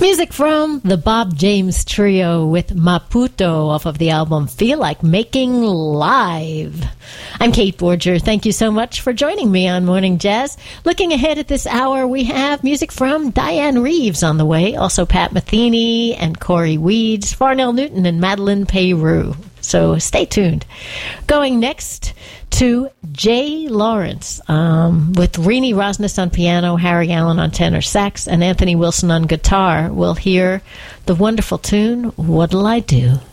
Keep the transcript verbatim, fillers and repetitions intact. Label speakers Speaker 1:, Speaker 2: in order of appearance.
Speaker 1: Music from the Bob James Trio with Maputo off of the album Feel Like Making Live. I'm Kate Borger. Thank you so much for joining me on Morning Jazz. Looking ahead at this hour, we have music from Diane Reeves on the way, also Pat Metheny and Corey Weeds, Farnell Newton and Madeline Peyroux. So stay tuned. Going next to Jay Lawrence um, with Rini Rosnes on piano, Harry Allen on tenor sax, and Anthony Wilson on guitar. We'll hear the wonderful tune, What'll I Do?